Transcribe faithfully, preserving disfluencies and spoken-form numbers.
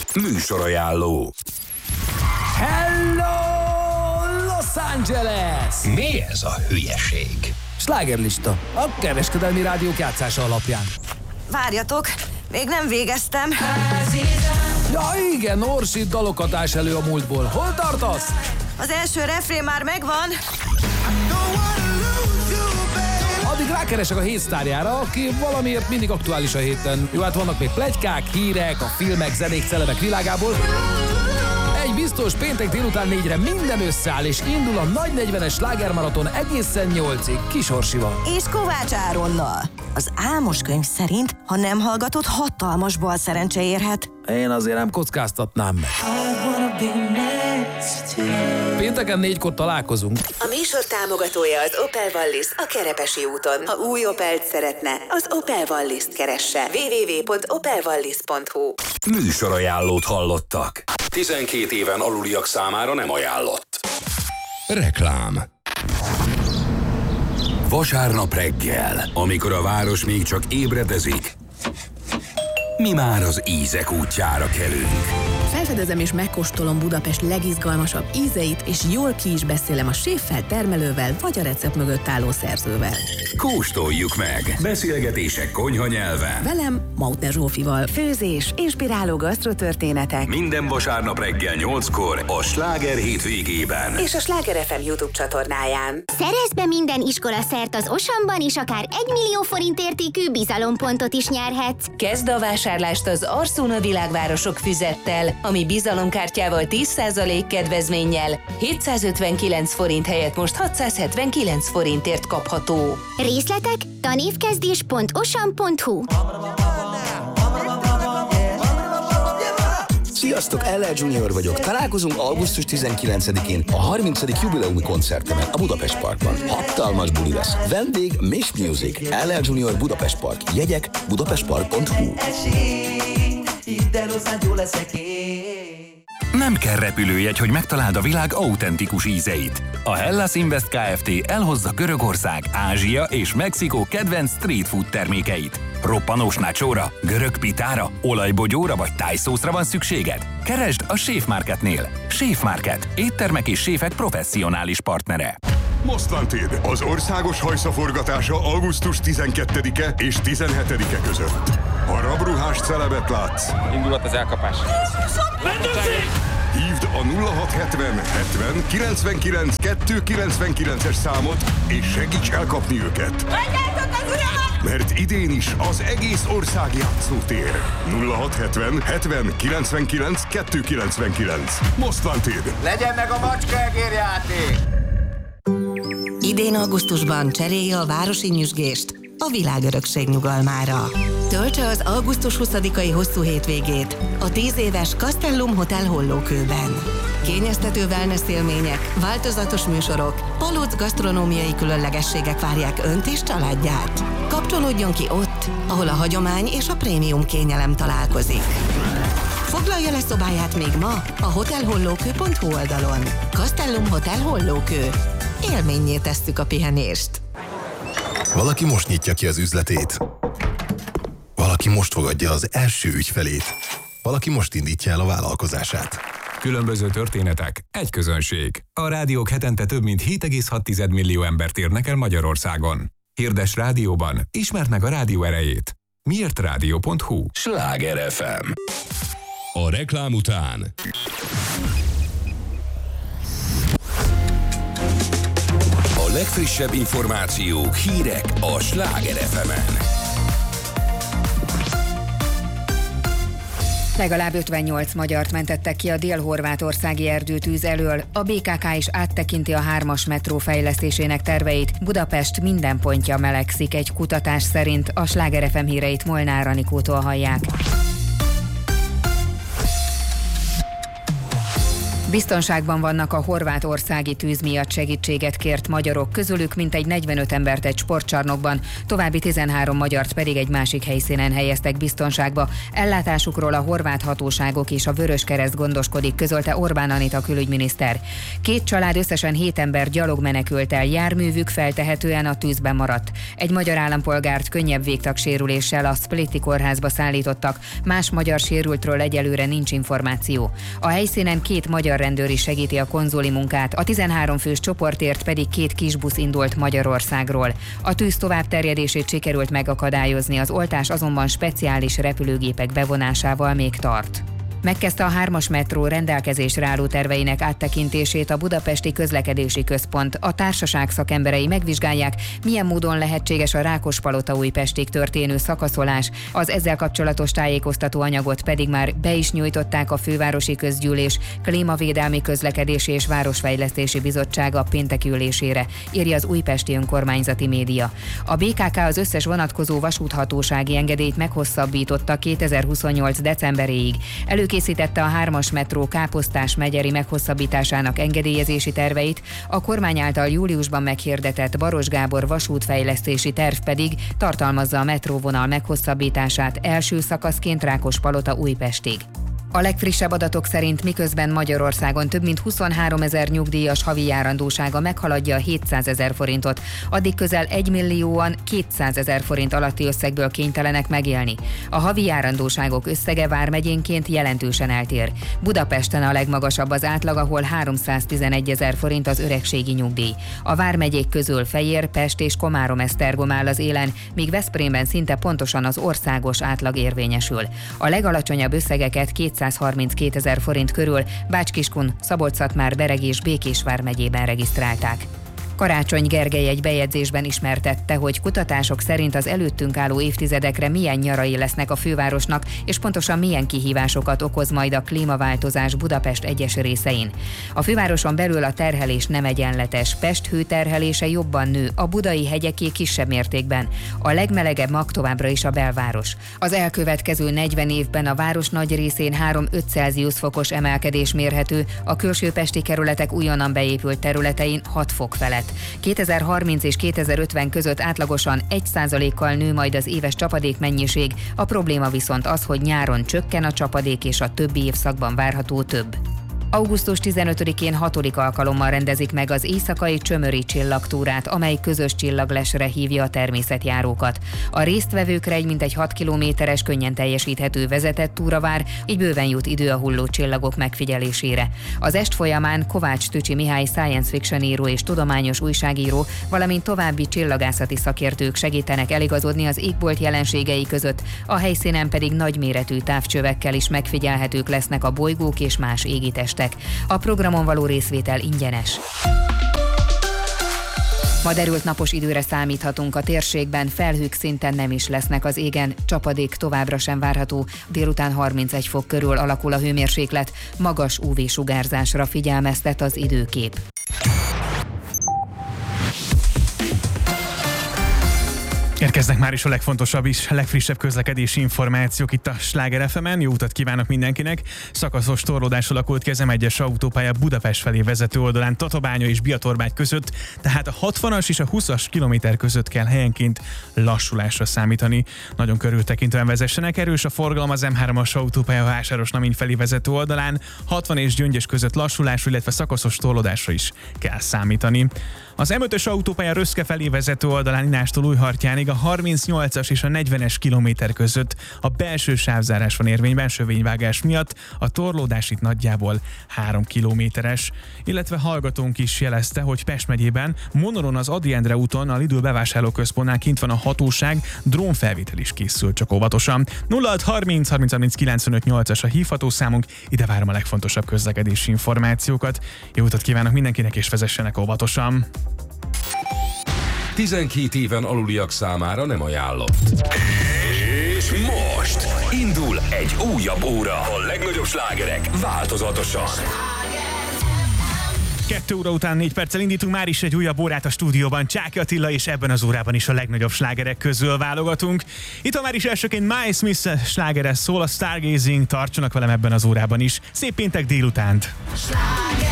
Műsorajánló. Hello, Los Angeles! Mi ez a hülyeség? Slágerlista, a kereskedelmi rádiók játszása alapján. Várjatok, még nem végeztem. Ja igen, Orsi dalokat ás elő a múltból. Hol tartasz? Az első refrén már megvan. Addig rákeresek a hét sztárjára, aki valamiért mindig aktuális a héten. Jó, hát vannak még pletykák, hírek, a filmek, zenék, celebek világából. Egy biztos, péntek délután négyre minden összeáll, és indul a nagy negyvenes slágermaraton egészen nyolcig Kis Orsival. És Kovács Áronnal. Az álmos könyv szerint, ha nem hallgatod, hatalmas bal szerencse érhet. Én azért nem kockáztatnám meg. Pénteken négykor találkozunk. A műsor támogatója az Opel Wallis a Kerepesi úton. Ha új Opelt szeretne, az Opel Wallis-t keresse. double-u double-u double-u pont opel wallis pont hu. Műsorajánlót hallottak. tizenkét éven aluliak számára nem ajánlott. Reklám. Vasárnap reggel, amikor a város még csak ébredezik, mi már az ízek útjára kelünk. Felfedezem és megkóstolom Budapest legizgalmasabb ízeit, és jól ki is beszélem a séffel, termelővel, vagy a recept mögött álló szerzővel. Kóstoljuk meg! Beszélgetések konyha nyelven. Velem, Mautner Zsófival. Főzés, inspiráló gasztrotörténetek. Minden vasárnap reggel nyolckor a Sláger hétvégében. És a Sláger ef em YouTube csatornáján. Szerezd be minden iskola szert az Osamban, és akár egy millió forint értékű bizalompontot is nyerhetsz. Kezd a vásárlást az Arsona Világvárosok füzettel, ami bizalomkártyával tíz százalék kedvezménnyel hétszázötvenkilenc forint helyett most hatszázhetvenkilenc forintért kapható. Részletek tanévkezdés pont osam pont hu. Sziasztok, el el Junior vagyok. Találkozunk augusztus tizenkilencedikén a harmincadik jubileumi koncertemen a Budapest Parkban. Hatalmas buli lesz. Vendég Miss Music. el el Junior Budapest Park. Jegyek budapestpark pont hu. Nem kell repülőjegy, hogy megtaláld a világ autentikus ízeit. A Hellas Invest Kft. Elhozza Görögország, Ázsia és Mexikó kedvenc street food termékeit. Roppanós nachóra, görög pitára, olajbogyóra vagy tájszószra van szükséged? Keresd a Chef Marketnél. Chef Market. Éttermek és séfek professzionális partnere. Most van téd, az országos hajszaforgatása augusztus tizenkettedike és tizenhetedike között. Ha rabruhás celebet látsz, indulat az elkapás. Hívd a nulla hat hetven hetven kilencvenkilenc kettőszázkilencvenkilences számot, és segíts elkapni őket. Mert idén is az egész ország játszótér. nulla hat hetven hetven kilencvenkilenc kettőszázkilencvenkilenc. Most van téd. Legyen meg a macskaegérjáték! Idén augusztusban cserélje a városi nyüzsgést a világörökség nyugalmára. Töltse az augusztus huszadikai hosszú hétvégét a tíz éves Castellum Hotel Hollókőben. Kényeztető wellness élmények, változatos műsorok, palóc gasztronómiai különlegességek várják önt és családját. Kapcsolódjon ki ott, ahol a hagyomány és a prémium kényelem találkozik. Foglalja le szobáját még ma a hotelhollókő pont hu oldalon. Castellum Hotel Hollókő. Élménnyé tesszük a pihenést. Valaki most nyitja ki az üzletét. Valaki most fogadja az első ügyfelét. Valaki most indítja el a vállalkozását. Különböző történetek, egy közönség. A rádiók hetente több mint hét egész hat millió embert érnek el Magyarországon. Hirdess rádióban, ismerd meg a rádió erejét. miért rádió pont hu. Sláger ef em. A reklám után a legfrissebb információk, hírek a Sláger ef emen. Legalább ötvennyolc magyart mentettek ki a dél-horvátországi erdőtűz elől. A bé ká ká is áttekinti a hármas metró fejlesztésének terveit. Budapest minden pontja melegszik egy kutatás szerint. A Sláger ef em híreit Molnár Anikótól hallják. Biztonságban vannak a horvátországi tűz miatt segítséget kért magyarok, közülük mintegy negyvenöt embert egy sportcsarnokban, további tizenhárom magyart pedig egy másik helyszínen helyeztek biztonságba. Ellátásukról a horvát hatóságok és a Vöröskereszt gondoskodik, közölte Orbán Anita külügyminiszter. Két család, összesen hét ember gyalog menekült el, járművük feltehetően a tűzben maradt. Egy magyar állampolgárt könnyebb végtagsérüléssel a Spliti kórházba szállítottak, más magyar sérültről egyelőre nincs információ. A helyszínen két magyar rendőr is segíti a konzuli munkát, a tizenhárom fős csoportért pedig két kisbusz indult Magyarországról. A tűz tovább terjedését sikerült megakadályozni, az oltás azonban speciális repülőgépek bevonásával még tart. Megkezdte a hármas metró rendelkezésre álló terveinek áttekintését a Budapesti Közlekedési Központ. A társaság szakemberei megvizsgálják, milyen módon lehetséges a Rákospalota-Újpestig történő szakaszolás, az ezzel kapcsolatos tájékoztató anyagot pedig már be is nyújtották a Fővárosi Közgyűlés Klímavédelmi Közlekedési és Városfejlesztési Bizottsága pénteki ülésére, írja az újpesti önkormányzati média. A bé ká ká az összes vonatkozó vasúthatósági engedélyt meghosszabbította kétezer-huszonnyolc decemberéig. Elő készítette a hármas metró Káposztás megyeri meghosszabbításának engedélyezési terveit, a kormány által júliusban meghirdetett Baros Gábor vasútfejlesztési terv pedig tartalmazza a metróvonal meghosszabbítását első szakaszként Rákospalota-Újpestig. A legfrissebb adatok szerint miközben Magyarországon több mint huszonháromezer nyugdíjas havi járandósága meghaladja a hétszázezer forintot, addig közel egymillióan kétszázezer forint alatti összegből kénytelenek megélni. A havi járandóságok összege vármegyénként jelentősen eltér. Budapesten a legmagasabb az átlag, ahol háromszáztizenegyezer forint az öregségi nyugdíj. A vármegyék közül Fejér, Pest és Komárom-Esztergom áll az élen, míg Veszprémben szinte pontosan az országos átlag érvényesül. A legalacsonyabb összegeket kétszázharminckétezer forint körül Bács-Kiskun, Szabolcs-Szatmár, Bereg és Békés vármegyében regisztrálták. Karácsony Gergely egy bejegyzésben ismertette, hogy kutatások szerint az előttünk álló évtizedekre milyen nyarai lesznek a fővárosnak, és pontosan milyen kihívásokat okoz majd a klímaváltozás Budapest egyes részein. A fővároson belül a terhelés nem egyenletes, Pest hőterhelése jobban nő, a budai hegyeké kisebb mértékben. A legmelegebb mag továbbra is a belváros. Az elkövetkező negyven évben a város nagy részén három-öt Celsius fokos emelkedés mérhető, a külsőpesti kerületek újonnan beépült területein hat fok felett. kétezer-harminc és kétezer-ötven között átlagosan egy százalékkal nő majd az éves csapadékmennyiség, a probléma viszont az, hogy nyáron csökken a csapadék és a többi évszakban várható több. augusztus tizenötödikén hatodik alkalommal rendezik meg az éjszakai Csömöri csillagtúrát, amely közös csillaglesre hívja a természetjárókat. A résztvevőkre egy mintegy hat kilométeres, könnyen teljesíthető vezetett túra vár, így bőven jut idő a hulló csillagok megfigyelésére. Az est folyamán Kovács Tücsi Mihály science fiction író és tudományos újságíró, valamint további csillagászati szakértők segítenek eligazodni az égbolt jelenségei között, a helyszínen pedig nagyméretű távcsövekkel is megfigyelhetők lesznek a bolygók és más égitestek. A programon való részvétel ingyenes. Ma derült napos időre számíthatunk a térségben, felhők szinten nem is lesznek az égen, csapadék továbbra sem várható, délután harmincegy fok körül alakul a hőmérséklet, magas ú vé-sugárzásra figyelmeztet az időkép. Érkeznek már is a legfontosabb és legfrissebb közlekedési információk itt a Sláger ef emen. Jó utat kívánok mindenkinek! Szakaszos torlódás alakult ki az em egyes autópálya Budapest felé vezető oldalán Tatabánya és Biatorbágy között, tehát a hatvanas és a huszas kilométer között kell helyenként lassulásra számítani. Nagyon körültekintően vezessenek, erős a forgalom az em hármas autópálya Vásáros-Namény felé vezető oldalán, hatvan és Gyöngyös között lassulásra, illetve szakaszos torlódásra is kell számítani. Az em ötös autópálya Röszke felé vezető oldalán Inástól Újhartyánig a harmincnyolcas és a negyvenes kilométer között a belső sávzárás van érvényben sövényvágás miatt, a torlódás itt nagyjából három kilométeres, illetve hallgatónk is jelezte, hogy Pest megyében Monoron az Ady Endre úton a Lidl bevásárlóközpontnál kint van a hatóság, drónfelvétel is készül, csak óvatosan. nulla hat harminc harminc harminc kilencvenöt nyolcas a hívható számunk, ide várom a legfontosabb közlekedési információkat. Jó utat kívánok mindenkinek, és vezessenek óvatosan! tizenkét éven aluliak számára nem ajánlott. És most indul egy újabb óra. A legnagyobb slágerek változatosan. Kettő óra után négy perccel indítunk már is egy újabb órát a stúdióban. Csáky Attila, és ebben az órában is a legnagyobb slágerek közül válogatunk. Itt van már is elsőként Miles Smith slágere szól, a Stargazing, tartsanak velem ebben az órában is. Szép péntek délutánt!